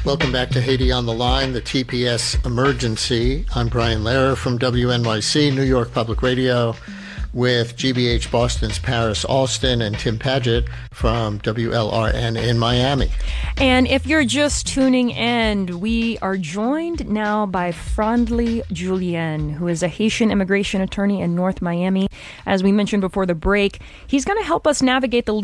Welcome back to Haiti on the Line, the TPS Emergency. I'm Brian Lehrer from WNYC, New York Public Radio, with GBH Boston's Paris Alston and Tim Padgett from WLRN in Miami. And if you're just tuning in, we are joined now by Frandly Julien, who is a Haitian immigration attorney in North Miami. As we mentioned before the break, he's going to help us navigate the